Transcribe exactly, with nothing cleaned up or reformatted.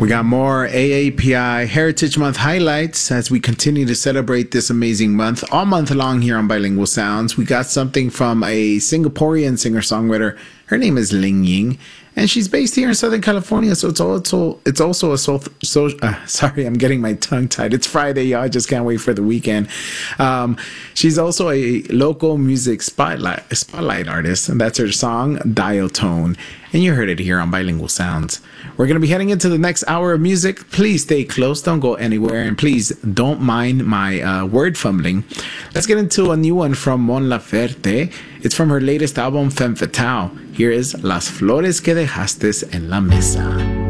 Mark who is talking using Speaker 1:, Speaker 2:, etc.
Speaker 1: We got more A A P I Heritage Month highlights as we continue to celebrate this amazing month all month long here on Bilingual Sounds. We got something from a Singaporean singer-songwriter. Her name is Ling Ying, and she's based here in Southern California. So it's also it's also a so, so uh, sorry, I'm getting my tongue tied. It's Friday, y'all. I just can't wait for the weekend. Um, she's also a local music spotlight spotlight artist, and that's her song Dial Tone. And you heard it here on Bilingual Sounds. We're going to be heading into the next hour of music. Please stay close. Don't go anywhere. And please don't mind my uh, word fumbling. Let's get into a new one from Mon Laferte. It's from her latest album, Femme Fatale. Here is Las Flores que Dejaste en la Mesa.